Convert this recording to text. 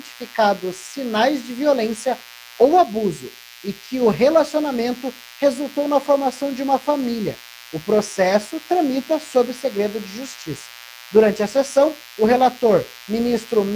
identificados sinais de violência ou abuso e que o relacionamento resultou na formação de uma família. O processo tramita sob segredo de justiça. Durante a sessão, o relator, ministro